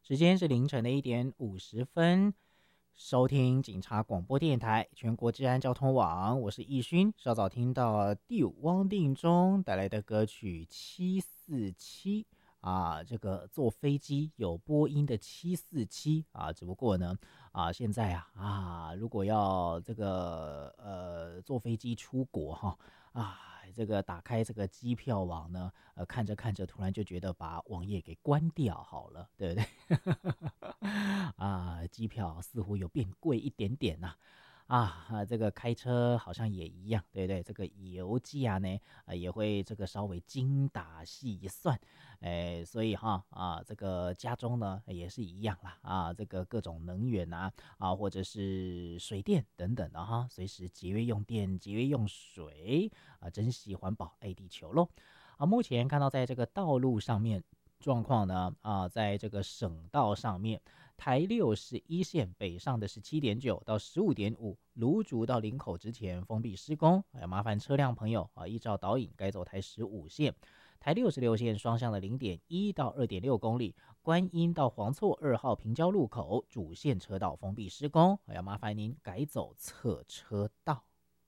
时间是凌晨的1点50分，收听警察广播电台全国治安交通网，我是易勋。稍早听到第五汪定中带来的歌曲747这个坐飞机有播音的747只不过呢现在如果要这个坐飞机出国这个打开这个机票网呢，看着看着，突然就觉得把网页给关掉好了，对不对？机票似乎有变贵一点点这个开车好像也一样，对不对？这个油价呢，也会这个稍微精打细算，所以这个家中呢也是一样啦这个各种能源或者是水电等等的随时节约用电、节约用水珍惜环保、爱地球咯。目前看到在这个道路上面状况呢在这个省道上面，台6是1线北上的17.9到15.5，芦竹到林口之前封闭施工，麻烦车辆朋友依照导引改走台15线。台66线双向的0.1到2.6公里，观音到黄厝2号平交路口主线车道封闭施工，要麻烦您改走侧车道。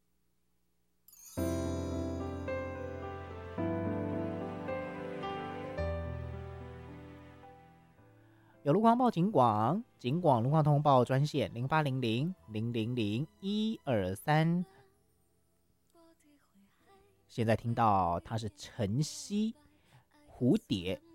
有路况报警广，警广路况通报专线0800-000-123。现在听到它是晨曦蝴蝶